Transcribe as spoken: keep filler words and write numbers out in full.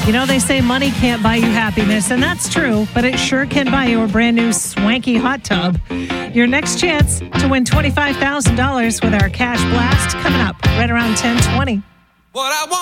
You know, they say money can't buy you happiness, and that's true, but it sure can buy you a brand new swanky hot tub. Your next chance to win twenty-five thousand dollars with our Cash Blast coming up right around ten twenty. What I want.